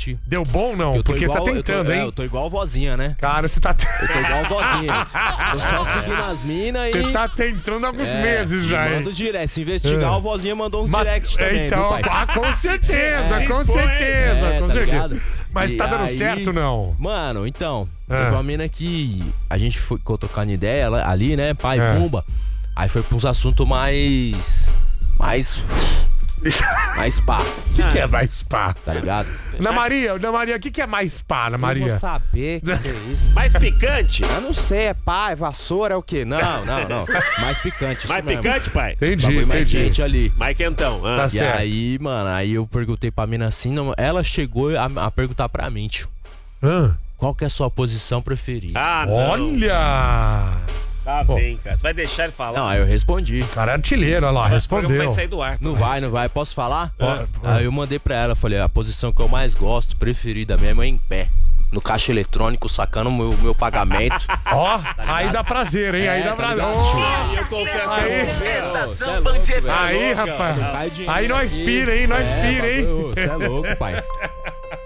investir. Deu bom não? Eu tô Porque igual, tá tentando, hein? Eu tô igual vozinha, né? Cara, você tá... Eu tô igual vozinha. Tô só seguindo as minas e... Você tá tentando há alguns meses já, hein? Manda direct. Se investigar, o vozinha mandou uns directs também, então, viu, pai? com certeza, com certeza, com tá certeza. ligado? Mas E tá dando aí, certo, não? Mano, então, teve uma mina que a gente ficou trocando ideia ali, né, pai, pumba. Aí foi pra uns assuntos mais pá. O que é mais pá? Tá ligado? Ana Maria, o que é mais pá, Ana Eu Maria? vou saber que é isso. Mais picante? Eu não sei, é pá, é vassoura, é o quê? Não. Mais picante. isso Mais mesmo. picante, pai? Entendi, Bagulho mais entendi. quente ali. Mais quentão. Tá E certo. aí, mano, aí eu perguntei pra mina assim, ela chegou a perguntar pra mim, tio. Qual que é a sua posição preferida? Ah, não. Olha! Tá bem, cara. Você vai deixar ele falar? Não, aí eu respondi. O cara é artilheiro, olha lá, O programa respondeu. vai sair do ar. Não vai. Posso falar? Aí eu mandei pra ela, falei, a posição que eu mais gosto, preferida mesmo, é em pé. No caixa eletrônico, sacando o meu pagamento. Ó, aí dá prazer, hein? Aí dá prazer. E eu confesso que Aí. Estação Band FM. Aí, rapaz. Aí nós pira, hein? Nós pira, hein? Você é louco, pai.